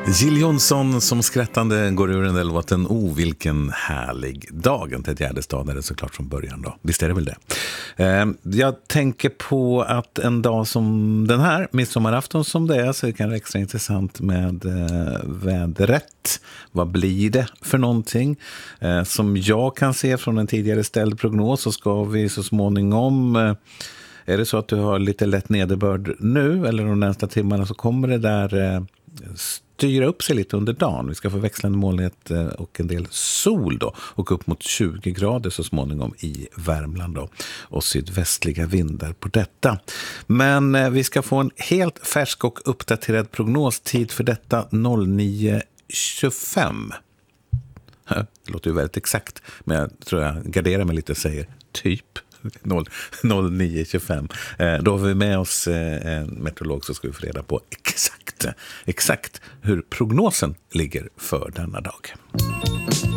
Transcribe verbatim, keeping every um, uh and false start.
Jill Johnson som skrattande går ur den där låten. Oh, vilken härlig dag. En Gärdestad är det såklart från början då. Visst är det väl det. Eh, jag tänker på att en dag som den här, midsommarafton som det är, så är det kan vara extra intressant med eh, vädret. Vad blir det för någonting? Eh, som jag kan se från en tidigare ställd prognos så ska vi så småningom... Eh, är det så att du har lite lätt nederbörd nu eller de nästa timmarna så kommer det där... Eh, styra upp sig lite under dagen. Vi ska få växlande molnighet och en del sol då. Och upp mot tjugo grader så småningom i Värmland då. Och sydvästliga vindar på detta. Men vi ska få en helt färsk och uppdaterad prognostid för detta nio tjugofem. Det låter ju väldigt exakt. Men jag tror jag garderar mig lite och säger typ. nio tjugofem. Då har vi med oss en meteorolog så ska vi få reda på exakt, exakt hur prognosen ligger för denna dag.